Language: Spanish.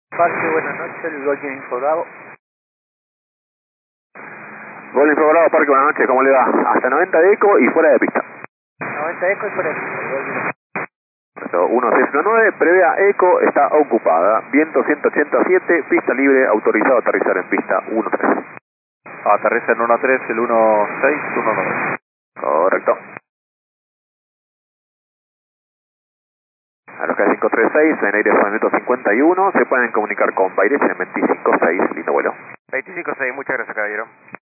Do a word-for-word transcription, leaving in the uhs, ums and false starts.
Pase, buenas noches, el Golden Infogrado. Golden Infogrado, Parque, buenas noches, ¿cómo le va? Hasta noventa de eco y fuera de pista. noventa eco y fuera de pista. uno seis uno nueve, previa eco, está ocupada. Viento ciento ochenta y siete, pista libre, autorizado a aterrizar en pista uno tres. Aterriza en uno tres, el uno seis uno nueve. Correcto. A los que cinco tres seis, en aire de minuto cincuenta y uno, se pueden comunicar con Baires en veinticinco seis, lindo vuelo. veinticinco seis, muchas gracias, caballero.